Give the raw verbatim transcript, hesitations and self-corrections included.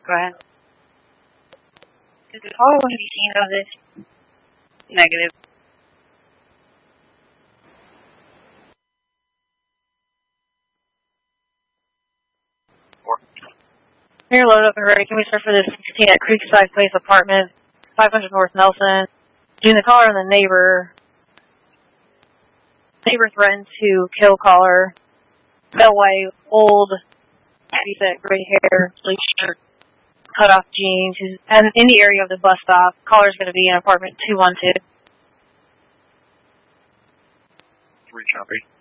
Go ahead. Is the caller going to be seen of this? Negative. Here, load up and ready. Can we start for this sixteen at Creekside Place Apartment, five hundred North Nelson? Between the caller and the neighbor. Neighbor threatened to kill caller. Pale white, old, heavy set, gray hair, sleeve shirt, cut off jeans. And in the area of the bus stop, caller's going to be in apartment two one two. Three copy.